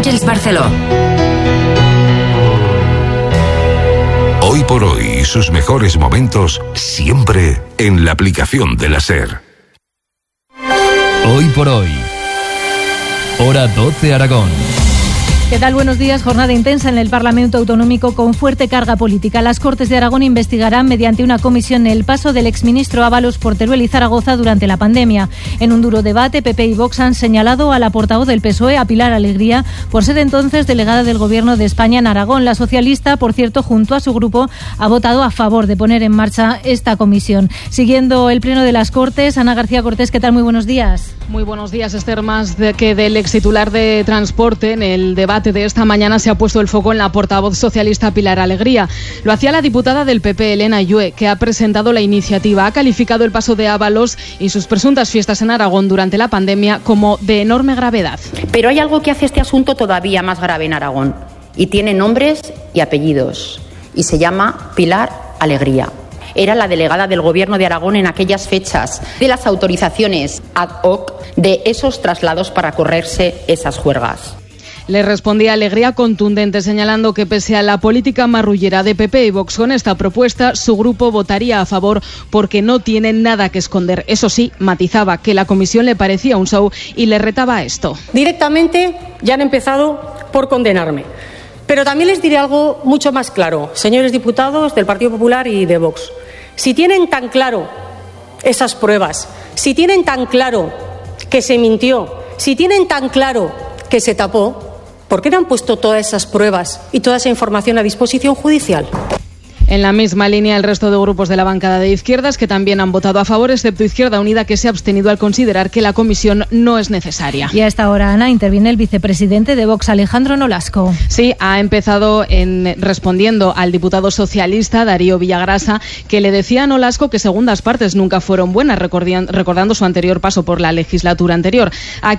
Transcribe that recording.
Àngels Barceló. Hoy por hoy, sus mejores momentos siempre en la aplicación de la SER. Hoy por hoy. Hora 12 Aragón. ¿Qué tal? Buenos días. Jornada intensa en el Parlamento Autonómico con fuerte carga política. Las Cortes de Aragón investigarán mediante una comisión el paso del exministro Ábalos por Teruel y Zaragoza durante la pandemia. En un duro debate, PP y Vox han señalado a la portavoz del PSOE, a Pilar Alegría, por ser entonces delegada del Gobierno de España en Aragón. La socialista, por cierto, junto a su grupo, ha votado a favor de poner en marcha esta comisión. Siguiendo el pleno de las Cortes, Ana García Cortés, ¿qué tal? Muy buenos días. Muy buenos días, Esther. Más que del extitular de Transporte, en el debate de esta mañana se ha puesto el foco en la portavoz socialista Pilar Alegría. Lo hacía la diputada del PP, Elena Ayue, que ha presentado la iniciativa. Ha calificado el paso de Ábalos y sus presuntas fiestas en Aragón durante la pandemia como de enorme gravedad. Pero hay algo que hace este asunto todavía más grave en Aragón, y tiene nombres y apellidos, y se llama Pilar Alegría. Era la delegada del Gobierno de Aragón en aquellas fechas de las autorizaciones ad hoc de esos traslados para correrse esas juergas. Le respondía Alegría contundente, señalando que pese a la política marrullera de PP y Vox con esta propuesta, su grupo votaría a favor porque no tiene nada que esconder. Eso sí, matizaba que la comisión le parecía un show y le retaba a esto. Directamente ya han empezado por condenarme. Pero también les diré algo mucho más claro, señores diputados del Partido Popular y de Vox. Si tienen tan claro esas pruebas, si tienen tan claro que se mintió, si tienen tan claro que se tapó, ¿por qué no han puesto todas esas pruebas y toda esa información a disposición judicial? En la misma línea, el resto de grupos de la bancada de izquierdas que también han votado a favor, excepto Izquierda Unida, que se ha abstenido al considerar que la comisión no es necesaria. Y a esta hora, Ana, interviene el vicepresidente de Vox, Alejandro Nolasco. Sí, ha empezado respondiendo al diputado socialista Darío Villagrasa, que le decía a Nolasco que segundas partes nunca fueron buenas, recordando su anterior paso por la legislatura anterior.